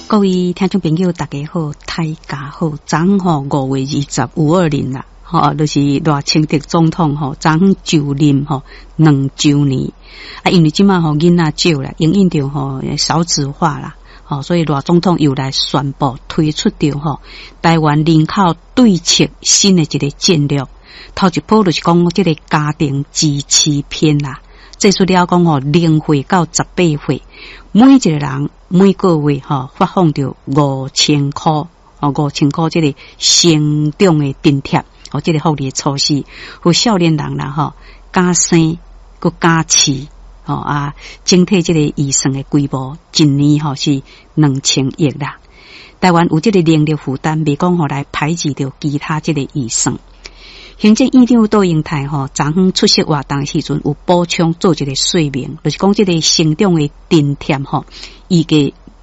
各位听众朋友，大家好，大家好，昨5月25日啦，就是赖清德总统昨就任2周年啊，因为即马囡仔少啦，因应着少子化啦，所以赖总统又来宣布推出着台湾人口对策新的一个战略，头一步就是讲这个家庭支持篇啦。这出了讲0岁到18岁，每一个人每个月发放着5000块，5000块这个成长的津贴，这个福利措施，和少年人啦加生佮加饲整体这个预算的规模，一年是2000亿啦。台湾有这个能力负担，未讲来排挤掉其他这个预算。行政院长杜英泰昨昏出席活动时阵有补充做一个说明，就是讲这个成长的津贴预计